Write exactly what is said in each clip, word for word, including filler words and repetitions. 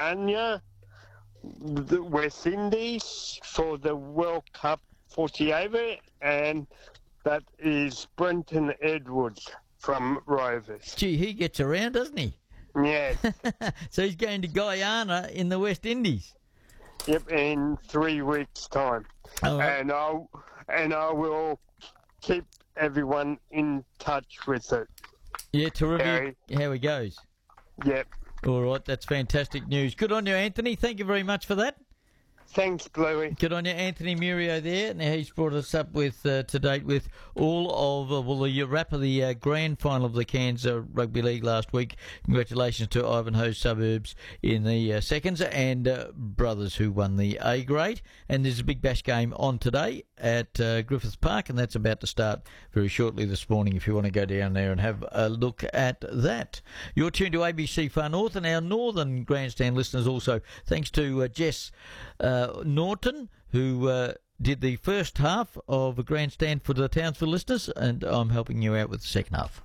Guyana, the West Indies for the World Cup forty over, and that is Brenton Edwards from Rovers. Gee, he gets around, doesn't he? Yes. So he's going to Guyana in the West Indies. Yep, in three weeks' time. All right. And I'll and I will keep everyone in touch with it. Yeah, to review Harry. how he goes. Yep. All right, that's fantastic news. Good on you, Anthony. Thank you very much for that. Thanks, Bluey. Good on you, Anthony Murio there. Now, he's brought us up with uh, to date with all of, uh, well, the wrap of the uh, grand final of the Cairns uh, Rugby League last week. Congratulations to Ivanhoe Suburbs in the uh, seconds and uh, Brothers who won the A grade. And there's a big bash game on today at uh, Griffith Park, and that's about to start very shortly this morning if you want to go down there and have a look at that. You're tuned to A B C Far North, and our Northern Grandstand listeners also, thanks to uh, Jess uh, Norton, who uh, did the first half of a grandstand for the Townsville listeners, and I'm helping you out with the second half.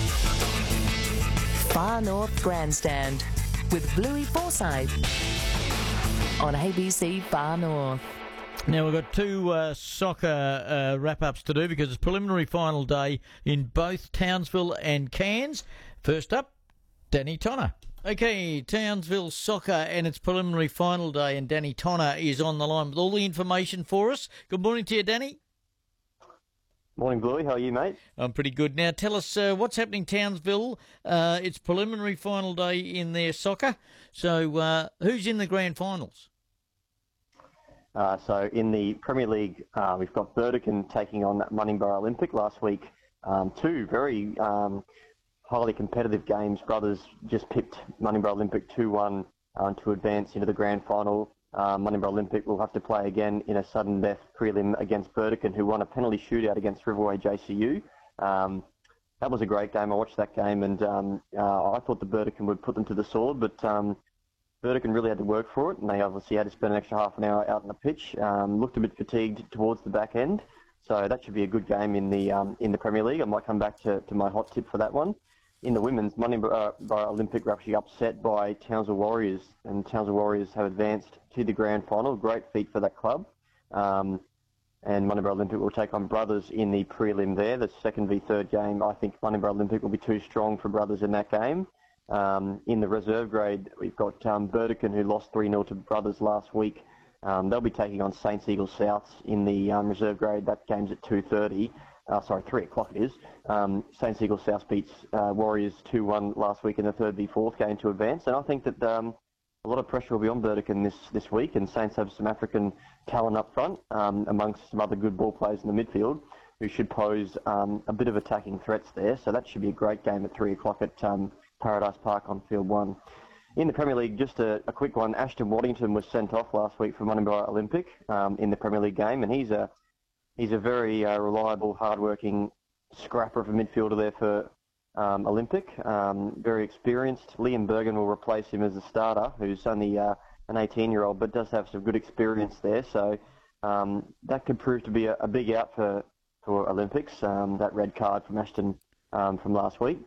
Far North Grandstand with Bluey Forsyth on A B C Far North. Now, we've got two uh, soccer uh, wrap-ups to do because it's preliminary final day in both Townsville and Cairns. First up, Danny Tonner. Okay, Townsville soccer and its preliminary final day, and Danny Tonner is on the line with all the information for us. Good morning to you, Danny. Morning, Bluey. How are you, mate? I'm pretty good. Now, tell us uh, what's happening Townsville. Uh, it's preliminary final day in their soccer. So uh, who's in the grand finals? Uh, so in the Premier League, uh, we've got Burdekin taking on Munningborough Olympic last week. Um, two very um, highly competitive games. Brothers just pipped Munningborough Olympic two one um, to advance into the grand final. Uh, Munningborough Olympic will have to play again in a sudden death prelim against Burdekin, who won a penalty shootout against Riverway J C U. Um, that was a great game. I watched that game, and um, uh, I thought the Burdekin would put them to the sword, but um, Burdekin really had to work for it, and they obviously had to spend an extra half an hour out on the pitch. Um, looked a bit fatigued towards the back end, so that should be a good game in the um, in the Premier League. I might come back to, to my hot tip for that one. In the women's, Munningborough Olympic were actually upset by Townsville Warriors, and Townsville Warriors have advanced to the grand final. Great feat for that club. Um, and Munningborough Olympic will take on Brothers in the prelim there. The second v third game, I think Munningborough Olympic will be too strong for Brothers in that game. Um, in the reserve grade, we've got um, Burdekin, who lost three nil to Brothers last week. Um, they'll be taking on Saints Eagle Souths in the um, reserve grade. That game's at two thirty. Uh, sorry, three o'clock it is. Um, Saints Eagle South beats uh, Warriors two one last week in the third v fourth game to advance. And I think that um, a lot of pressure will be on Burdekin this, this week, and Saints have some African talent up front, um, amongst some other good ball players in the midfield, who should pose um, a bit of attacking threats there. So that should be a great game at three o'clock at um, Paradise Park on field one. In the Premier League, just a, a quick one. Ashton Waddington was sent off last week for Munningborough Olympic um, in the Premier League game, and he's a he's a very uh, reliable, hard-working scrapper of a midfielder there for um, Olympic. Um, very experienced. Liam Bergen will replace him as a starter, who's only uh, an eighteen-year-old, but does have some good experience there. So um, that could prove to be a, a big out for, for Olympics, um, that red card from Ashton um, from last week.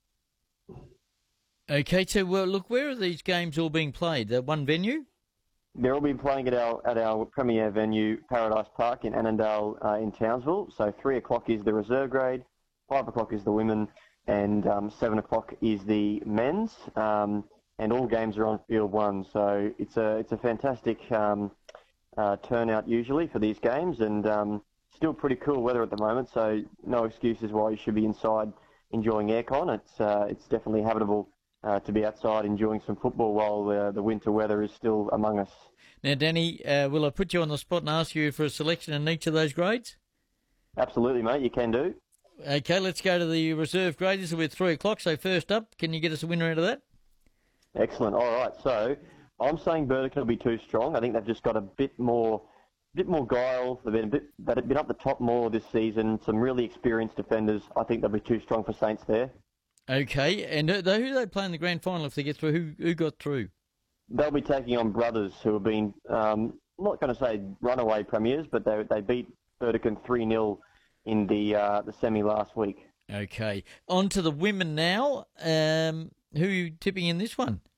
Okay, so well, look, where are these games all being played? Uh, one venue? They're all being playing at our at our premier venue, Paradise Park in Annandale uh, in Townsville. So three o'clock is the reserve grade, five o'clock is the women, and um, seven o'clock is the men's. Um, and all games are on field one. So it's a it's a fantastic um, uh, turnout usually for these games, and um, still pretty cool weather at the moment. So no excuses why you should be inside enjoying aircon. It's uh, it's definitely habitable. Uh, to be outside enjoying some football while uh, the winter weather is still among us. Now, Danny, uh, will I put you on the spot and ask you for a selection in each of those grades? Absolutely, mate, you can do. Okay, let's go to the reserve grade. This will be at three o'clock, so first up, can you get us a winner out of that? Excellent. All right, so I'm saying Burdekin will be too strong. I think they've just got a bit more bit more guile. They've been a bit, they've been up the top more this season. Some really experienced defenders. I think they'll be too strong for Saints there. Okay, and who do they play in the grand final if they get through? Who who got through? They'll be taking on Brothers, who have been, um, I'm not going to say runaway premiers, but they they beat Burdekin three nil in the uh, the semi last week. Okay, on to the women now. Um, who are you tipping in this one?